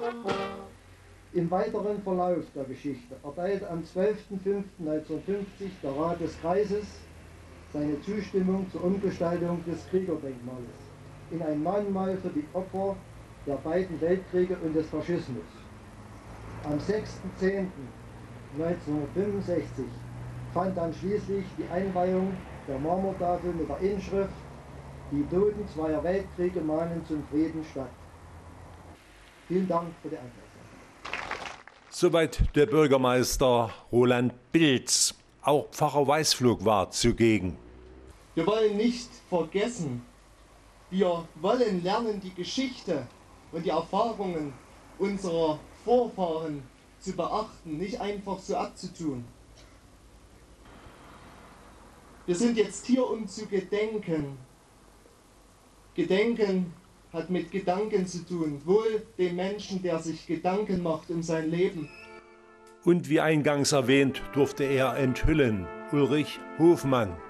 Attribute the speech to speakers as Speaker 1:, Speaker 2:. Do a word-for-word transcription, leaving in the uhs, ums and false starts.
Speaker 1: Im weiteren Verlauf der Geschichte erteilte am zwölften fünften neunzehnhundertfünfzig der Rat des Kreises seine Zustimmung zur Umgestaltung des Kriegerdenkmales in ein Mahnmal für die Opfer der beiden Weltkriege und des Faschismus. Am sechsten zehnten neunzehnhundertfünfundsechzig fand dann schließlich die Einweihung der Marmortafel mit der Inschrift „Die Toten zweier Weltkriege mahnen zum Frieden" statt. Vielen Dank für die Aufmerksamkeit.
Speaker 2: Soweit der Bürgermeister Roland Bilz. Auch Pfarrer Weißflog war zugegen.
Speaker 3: Wir wollen nicht vergessen, wir wollen lernen, die Geschichte und die Erfahrungen unserer Vorfahren zu beachten, nicht einfach so abzutun. Wir sind jetzt hier, um zu gedenken. Gedenken hat mit Gedanken zu tun, wohl dem Menschen, der sich Gedanken macht um sein Leben.
Speaker 2: Und wie eingangs erwähnt, durfte er enthüllen, Ulrich Hofmann.